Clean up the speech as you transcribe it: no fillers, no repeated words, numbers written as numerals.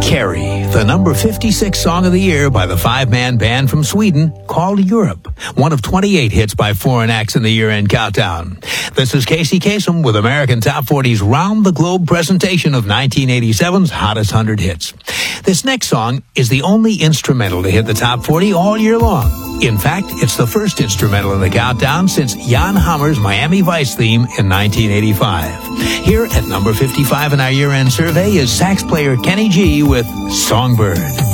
Carrie, the number 56 song of the year by the five-man band from Sweden called Europe, one of 28 hits by foreign acts in the year-end countdown. This is Casey Kasem with American Top 40's round-the-globe presentation of 1987's hottest 100 hits. This next song is the only instrumental to hit the top 40 all year long. In fact, it's the first instrumental in the countdown since Jan Hammer's Miami Vice theme in 1985. Here at number 55 in our year-end survey is sax player Kenny G with Songbird.